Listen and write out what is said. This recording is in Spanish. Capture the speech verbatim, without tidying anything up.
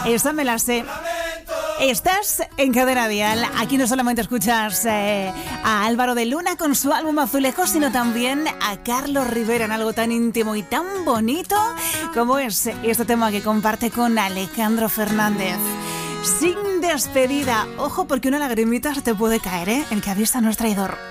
Esta me la sé. Estás en Cadena Dial. Aquí no solamente escuchas eh, a Álvaro de Luna con su álbum Azulejos, sino también a Carlos Rivera en algo tan íntimo y tan bonito como es este tema que comparte con Alejandro Fernández. Sin despedida. Ojo, porque una lagrimita se te puede caer, ¿eh? El que avisa no es traidor.